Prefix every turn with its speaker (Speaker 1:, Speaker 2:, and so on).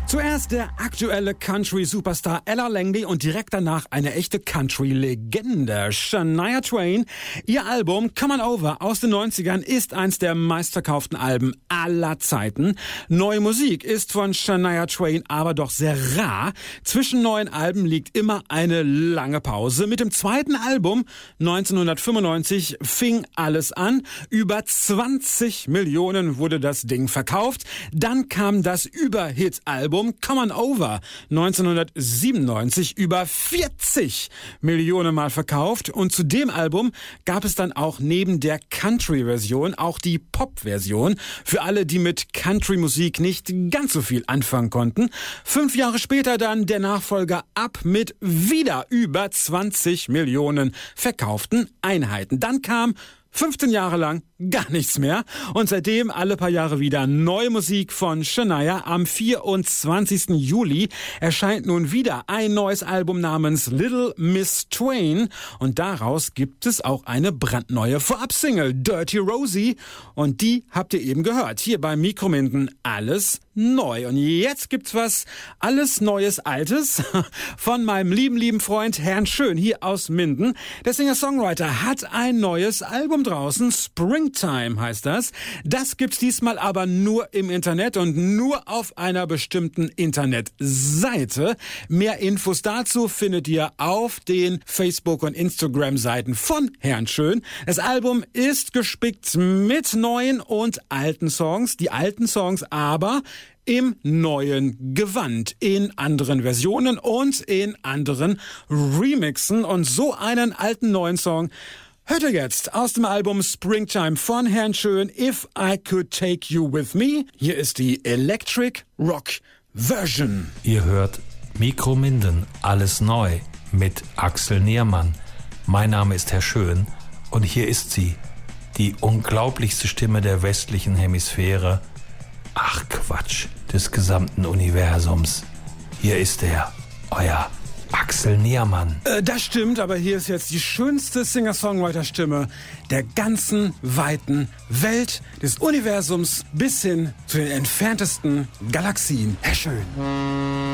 Speaker 1: Zuerst der aktuelle Country-Superstar Ella Langley und direkt danach eine echte Country-Legende, Shania Twain. Ihr Album Come On Over aus den 90ern ist eins der meistverkauften Alben aller Zeiten. Neue Musik ist von Shania Twain aber doch sehr rar. Zwischen neuen Alben liegt immer eine lange Pause. Mit dem zweiten Album 1995 fing alles an. Über 20 Millionen wurde das Ding verkauft. Dann kam das Überhit-Album Come On Over 1997 über 40 Millionen Mal verkauft und zu dem Album gab es dann auch neben der Country-Version auch die Pop-Version für alle, die mit Country-Musik nicht ganz so viel anfangen konnten. 5 Jahre später dann der Nachfolger Up mit wieder über 20 Millionen verkauften Einheiten. Dann kam 15 Jahre lang gar nichts mehr und seitdem alle paar Jahre wieder neue Musik von Shania. Am 24. Juli erscheint nun wieder ein neues Album namens Little Miss Twain und daraus gibt es auch eine brandneue Vorabsingle, Dirty Rosie, und die habt ihr eben gehört, hier bei Mikrominden alles neu. Und jetzt gibt's was alles Neues Altes von meinem lieben Freund Herrn Schön hier aus Minden. Der Singer-Songwriter hat ein neues Album draußen, Springtime heißt das. Das gibt's diesmal aber nur im Internet und nur auf einer bestimmten Internetseite. Mehr Infos dazu findet ihr auf den Facebook- und Instagram-Seiten von Herrn Schön. Das Album ist gespickt mit neuen und alten Songs. Die alten Songs aber im neuen Gewand, in anderen Versionen und in anderen Remixen. Und so einen alten neuen Song hört ihr jetzt aus dem Album Springtime von Herrn Schön, If I Could Take You With Me. Hier ist die Electric Rock Version.
Speaker 2: Ihr hört Mikrominden, alles neu mit Axel Niermann. Mein Name ist Herr Schön und hier ist sie, die unglaublichste Stimme der westlichen Hemisphäre. Ach Quatsch, des gesamten Universums. Hier ist er, euer Axel Niermann.
Speaker 1: Das stimmt, aber hier ist jetzt die schönste Singer-Songwriter-Stimme der ganzen weiten Welt, des Universums bis hin zu den entferntesten Galaxien. Herr Schön.